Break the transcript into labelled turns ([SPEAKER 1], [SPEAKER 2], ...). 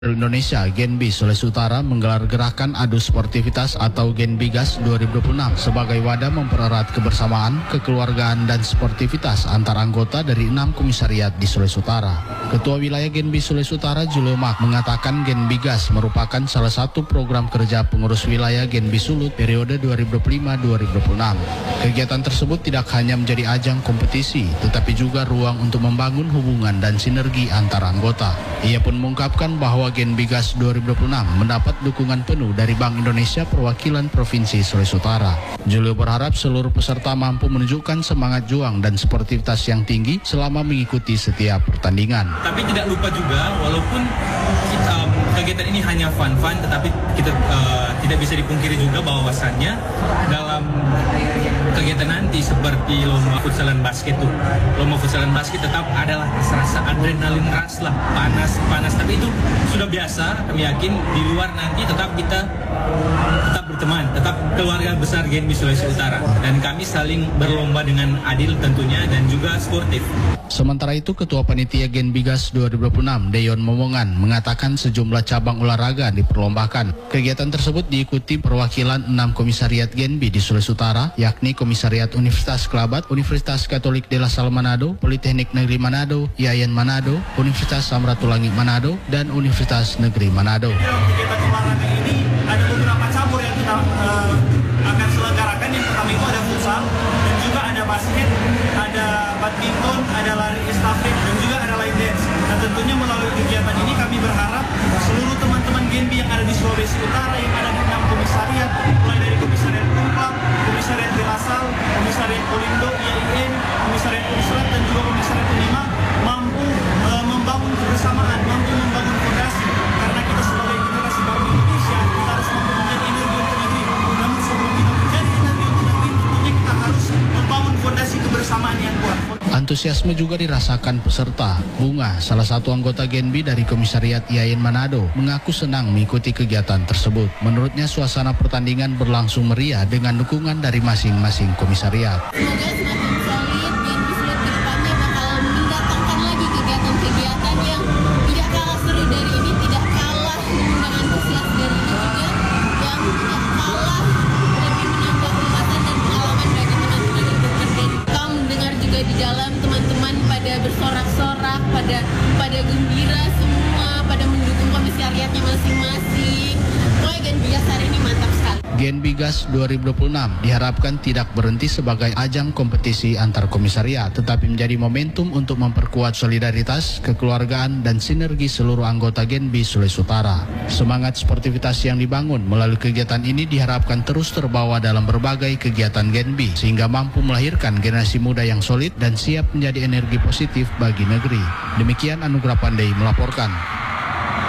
[SPEAKER 1] Indonesia Genbi Sulawesi Utara menggelar gerakan adu sportivitas atau Genbigas 2026 sebagai wadah mempererat kebersamaan, kekeluargaan dan sportivitas antar anggota dari 6 komisariat di Sulawesi Utara. Ketua Wilayah Genbi Sulawesi Utara Julio Mak mengatakan Genbigas merupakan salah satu program kerja pengurus wilayah Genbi Sulut periode 2025-2026. Kegiatan tersebut tidak hanya menjadi ajang kompetisi, tetapi juga ruang untuk membangun hubungan dan sinergi antar anggota. Ia pun mengungkapkan bahwa Genbigas 2026 mendapat dukungan penuh dari Bank Indonesia Perwakilan Provinsi Sulawesi Utara. Julio berharap seluruh peserta mampu menunjukkan semangat juang dan sportivitas yang tinggi selama mengikuti setiap pertandingan.
[SPEAKER 2] Tapi tidak lupa juga, walaupun kegiatan ini hanya fun-fun, tetapi kita tidak bisa dipungkiri juga bahwasannya dalam kegiatan nanti seperti lomba futsalan basket tetap adalah rasa adrenalin ras lah, panas, tapi itu sudah biasa. Kami yakin di luar nanti tetap berteman, tetap keluarga besar Genbi Sulawesi Utara, dan kami saling berlomba dengan adil tentunya dan juga sportif.
[SPEAKER 1] Sementara itu, Ketua Panitia Genbigas 2026 Deyon Momongan mengatakan sejumlah cabang olahraga diperlombakan. Kegiatan tersebut diikuti perwakilan 6 komisariat Genbi di Sulawesi Utara, yakni Komisariat Universitas Kelabat, Universitas Katolik de la Salle Manado, Politeknik Negeri Manado, Yayan Manado, Universitas Samratulangi Manado, dan Universitas Negeri Manado.
[SPEAKER 3] Kegiatan olahraga ini ada beberapa cabur yang kita akan selenggarakan. Yang pertama itu ada futsal, dan juga ada basket, ada badminton, ada lari estafet, dan juga ada line dance. Nah, tentunya melalui kegiatan ini kami berharap seluruh teman-teman Genbi yang ada di Sulawesi Utara, yang ada di 6 komisariat, mulai dari Komisariat Kumpak, Komisariat de la Salle, Komisariat Polindo, IAIN, Komisariat Pusat, dan juga Komisariat Unima, mampu membangun kebersamaan, mampu membangun fondasi. Karena kita sebagai generasi baru Indonesia, kita harus mampu menjadi energi untuk negeri. Namun sebelum kita menjadi energi untuk negeri, tentunya kita harus membangun fondasi kebersamaan yang kuat.
[SPEAKER 1] Antusiasme juga dirasakan peserta. Bunga, salah satu anggota Genbi dari Komisariat Yayan Manado, mengaku senang mengikuti kegiatan tersebut. Menurutnya suasana pertandingan berlangsung meriah dengan dukungan dari masing-masing komisariat.
[SPEAKER 4] Semoga semakin solid, Genbi Sulut ke depannya bakal mendatangkan lagi kegiatan-kegiatan yang tidak kalah seru dari ini, tidak kalah dengan antusias dari ini juga, yang tidak kalah lebih menambah kekuatan dan pengalaman bagi teman-teman untuk bergen. Kamu dengar juga di dalam teman-teman pada bersorak-sorak, pada gembira semua, pada mendukung komisariatnya masing-masing. Pokoknya Genbigas hari ini mantap sekali.
[SPEAKER 1] Genbigas 2026 diharapkan tidak berhenti sebagai ajang kompetisi antar komisariat, tetapi menjadi momentum untuk memperkuat solidaritas, kekeluargaan, dan sinergi seluruh anggota Genbi Sulawesi Utara. Semangat sportivitas yang dibangun melalui kegiatan ini diharapkan terus terbawa dalam berbagai kegiatan Genbi, sehingga mampu melahirkan generasi muda yang solid dan siap menjadi energi positif bagi negeri. Demikian Anugrah Pandey melaporkan.